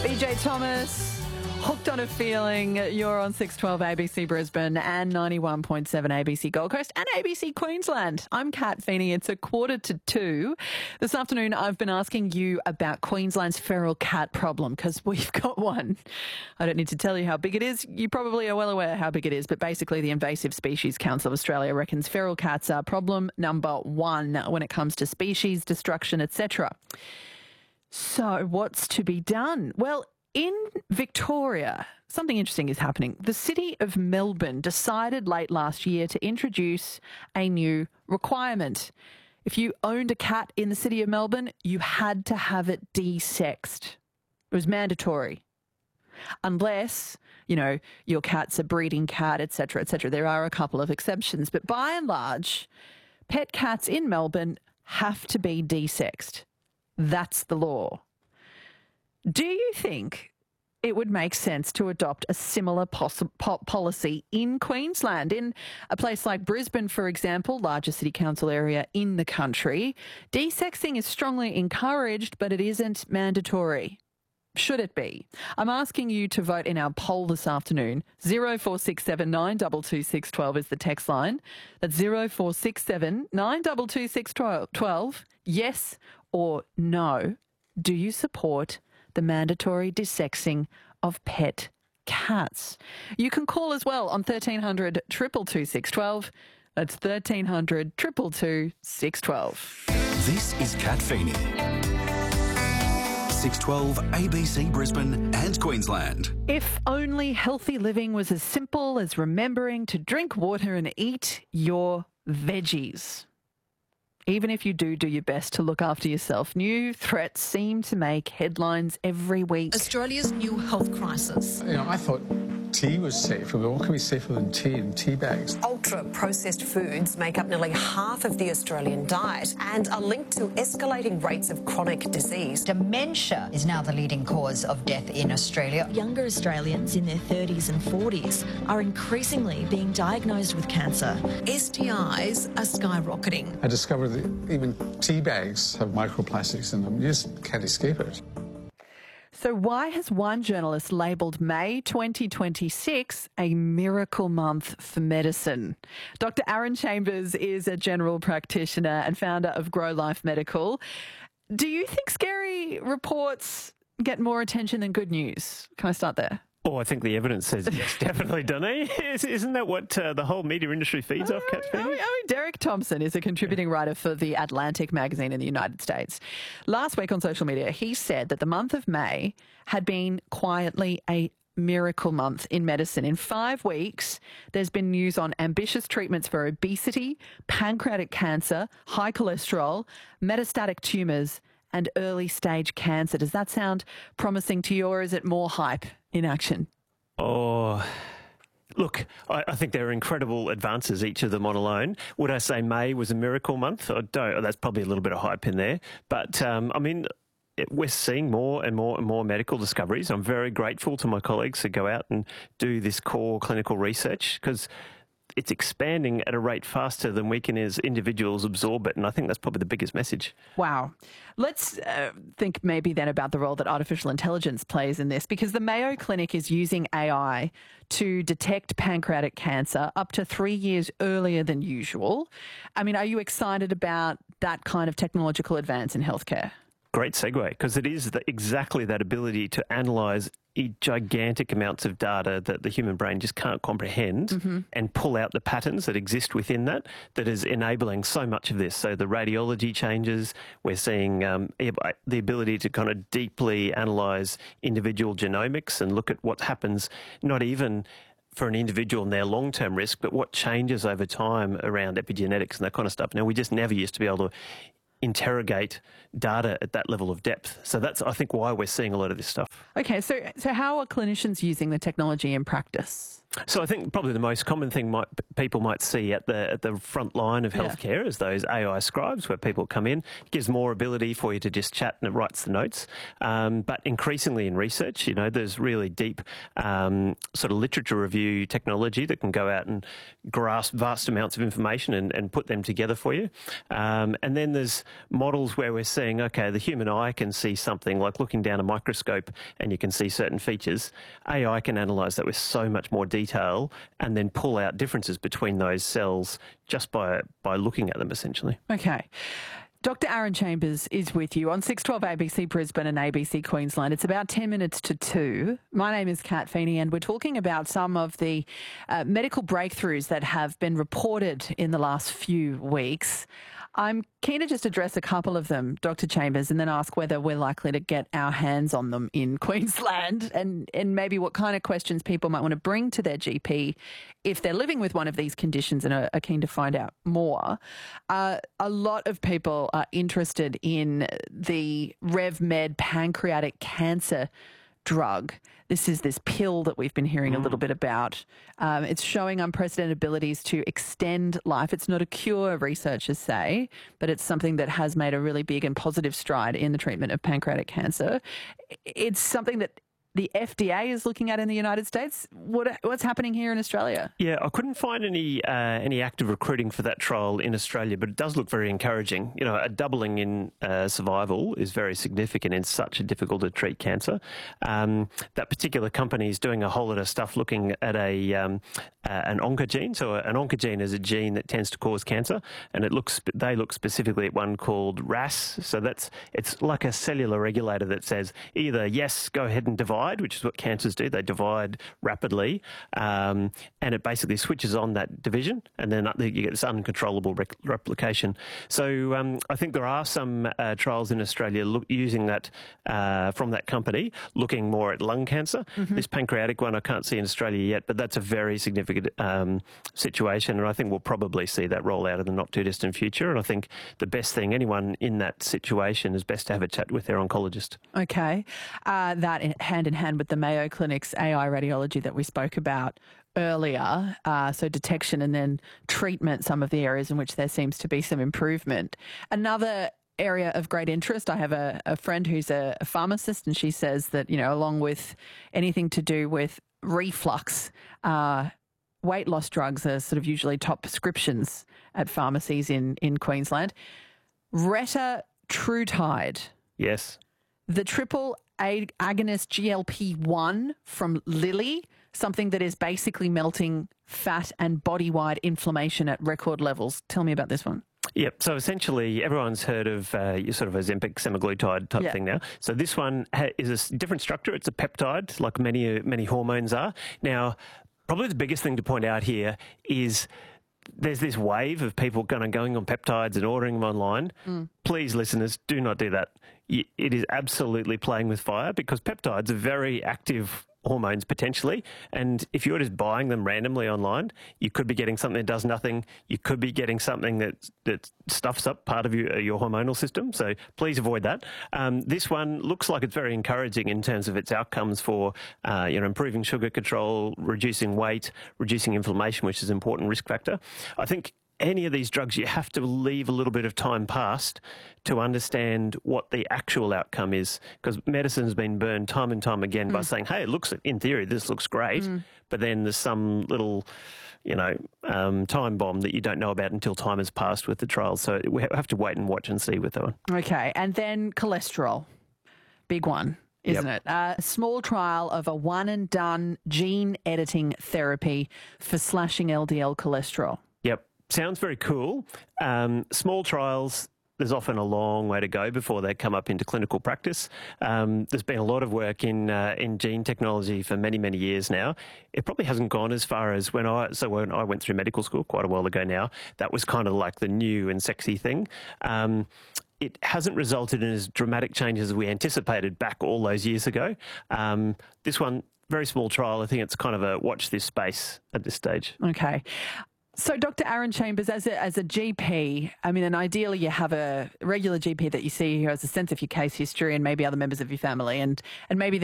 BJ Thomas, Hooked on a Feeling. You're on 612 ABC Brisbane and 91.7 ABC Gold Coast and ABC Queensland. I'm Kat Feeney. It's 1:45. This afternoon, I've been asking you about Queensland's feral cat problem because we've got one. I don't need to tell you how big it is. You probably are well aware how big it is, but basically the Invasive Species Council of Australia reckons feral cats are problem number one when it comes to species destruction, etc. So what's to be done? Well, in Victoria, something interesting is happening. The City of Melbourne decided late last year to introduce a new requirement. If you owned a cat in the City of Melbourne, you had to have it desexed. It was mandatory. Unless, your cat's a breeding cat, etc., etc. There are a couple of exceptions. But by and large, pet cats in Melbourne have to be desexed. That's the law. Do you think it would make sense to adopt a similar policy in Queensland? In a place like Brisbane, for example, largest city council area in the country, desexing is strongly encouraged, but it isn't mandatory. Should it be? I'm asking you to vote in our poll this afternoon. 0467 922 612 is the text line. That's 0467 922 612. Yes or no? Do you support the mandatory desexing of pet cats? You can call as well on 1300 222 612. That's 1300 222 612. This is Kat Feeney. 612 ABC Brisbane and Queensland. If only healthy living was as simple as remembering to drink water and eat your veggies. Even if you do your best to look after yourself, new threats seem to make headlines every week. Australia's new health crisis. I thought tea was safer, but what can be safer than tea and tea bags? Ultra-processed foods make up nearly half of the Australian diet and are linked to escalating rates of chronic disease. Dementia is now the leading cause of death in Australia. Younger Australians in their 30s and 40s are increasingly being diagnosed with cancer. STIs are skyrocketing. I discovered that even tea bags have microplastics in them. You just can't escape it. So why has one journalist labelled May 2026 a miracle month for medicine? Dr. Aaron Chambers is a general practitioner and founder of Grow Life Medical. Do you think scary reports get more attention than good news? Can I start there? Oh, I think the evidence says yes, definitely, Dunny. Isn't that what the whole media industry feeds off, Kat Feeney? Derek Thompson is a contributing writer for The Atlantic magazine in the United States. Last week on social media, he said that the month of May had been quietly a miracle month in medicine. In 5 weeks, there's been news on ambitious treatments for obesity, pancreatic cancer, high cholesterol, metastatic tumours, and early stage cancer. Does that sound promising to you, or is it more hype in action? Oh, look, I think there are incredible advances, each of them on alone. Would I say May was a miracle month? I don't. That's probably a little bit of hype in there. But, we're seeing more and more and more medical discoveries. I'm very grateful to my colleagues who go out and do this core clinical research because it's expanding at a rate faster than we can as individuals absorb it, and I think that's probably the biggest message. Wow. Let's think maybe then about the role that artificial intelligence plays in this, because the Mayo Clinic is using AI to detect pancreatic cancer up to 3 years earlier than usual. I mean, are you excited about that kind of technological advance in healthcare? Great segue, because it is exactly that ability to analyse gigantic amounts of data that the human brain just can't comprehend and pull out the patterns that exist within that is enabling so much of this. So the radiology changes, we're seeing the ability to kind of deeply analyse individual genomics and look at what happens, not even for an individual and their long-term risk, but what changes over time around epigenetics and that kind of stuff. Now, we just never used to be able to interrogate data at that level of depth. So that's, I think, why we're seeing a lot of this stuff. Okay, so how are clinicians using the technology in practice? So I think probably the most common thing people might see at the front line of healthcare is those AI scribes where people come in. It gives more ability for you to just chat and it writes the notes. But increasingly in research, there's really deep sort of literature review technology that can go out and grasp vast amounts of information and put them together for you. And then there's models where we're seeing seeing, okay, the human eye can see something like looking down a microscope and you can see certain features. AI can analyse that with so much more detail and then pull out differences between those cells just by looking at them, essentially. Okay. Dr. Aaron Chambers is with you on 612 ABC Brisbane and ABC Queensland. It's about 10 minutes to 2. My name is Kat Feeney, and we're talking about some of the medical breakthroughs that have been reported in the last few weeks. I'm keen to just address a couple of them, Dr. Chambers, and then ask whether we're likely to get our hands on them in Queensland and maybe what kind of questions people might want to bring to their GP if they're living with one of these conditions and are keen to find out more. A lot of people are interested in the RevMed pancreatic cancer drug. This is this pill that we've been hearing a little bit about. It's showing unprecedented abilities to extend life. It's not a cure, researchers say, but it's something that has made a really big and positive stride in the treatment of pancreatic cancer. It's something that the FDA is looking at in the United States. What's happening here in Australia? Yeah, I couldn't find any active recruiting for that trial in Australia, but it does look very encouraging. You know, a doubling in survival is very significant in such a difficult to treat cancer. That particular company is doing a whole lot of stuff looking at an oncogene. So an oncogene is a gene that tends to cause cancer, and they look specifically at one called RAS. So it's like a cellular regulator that says either yes, go ahead and divide, which is what cancers do. They divide rapidly, and it basically switches on that division, and then you get this uncontrollable replication. So I think there are some trials in Australia using that from that company, looking more at lung cancer. This pancreatic one I can't see in Australia yet, but that's a very significant situation, and I think we'll probably see that roll out in the not too distant future. And I think the best thing, anyone in that situation, is best to have a chat with their oncologist. Okay. That hand in hand with the Mayo Clinic's AI radiology that we spoke about earlier, so detection and then treatment, some of the areas in which there seems to be some improvement. Another area of great interest, I have a friend who's a pharmacist, and she says that, you know, along with anything to do with reflux, weight loss drugs are sort of usually top prescriptions at pharmacies in Queensland. Retatrutide. Yes. The triple agonist GLP-1 from Lilly, something that is basically melting fat and body-wide inflammation at record levels. Tell me about this one. Yep. So essentially, everyone's heard of sort of Ozempic semaglutide type thing now. So this one is a different structure. It's a peptide, like many hormones are. Now, probably the biggest thing to point out here is there's this wave of people going on peptides and ordering them online. Please, listeners, do not do that. It is absolutely playing with fire, because peptides are very active hormones potentially, and if you're just buying them randomly online, you could be getting something that does nothing. You could be getting something that stuffs up part of your hormonal system, so please avoid that. This one looks like it's very encouraging in terms of its outcomes for improving sugar control, reducing weight, reducing inflammation, which is an important risk factor. I think any of these drugs, you have to leave a little bit of time past to understand what the actual outcome is, because medicine's been burned time and time again by saying, hey, in theory, this looks great, but then there's some little, time bomb that you don't know about until time has passed with the trials. So we have to wait and watch and see with that one. Okay, and then cholesterol, big one, isn't it? A small trial of a one-and-done gene editing therapy for slashing LDL cholesterol. Yep. Sounds very cool. Small trials, there's often a long way to go before they come up into clinical practice. There's been a lot of work in gene technology for many, many years now. It probably hasn't gone as far as when I went through medical school quite a while ago now. That was kind of like the new and sexy thing. It hasn't resulted in as dramatic changes as we anticipated back all those years ago. This one, very small trial. I think it's kind of a watch this space at this stage. Okay. So, Dr. Aaron Chambers, as a GP, I mean, and ideally you have a regular GP that you see who has a sense of your case history and maybe other members of your family, and maybe